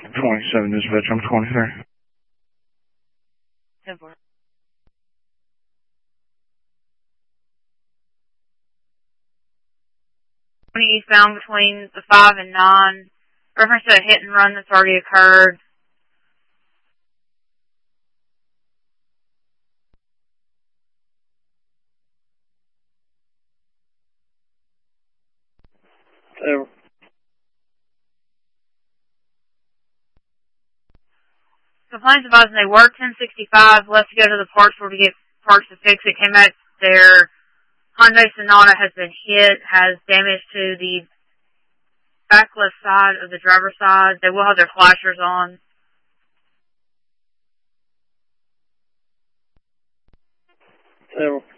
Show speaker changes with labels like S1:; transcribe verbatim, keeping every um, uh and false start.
S1: twenty-seven dispatch, I'm twenty-three.
S2: Simple. Eastbound between the five and nine. Reference to a hit and run that's already occurred.
S1: Over.
S2: Complaints advising they were ten sixty-five, left to go to the parts store to get parts to fix it. Came out their Hyundai Sonata has been hit, has damage to the back left side of the driver's side. They will have their flashers on.
S1: Over.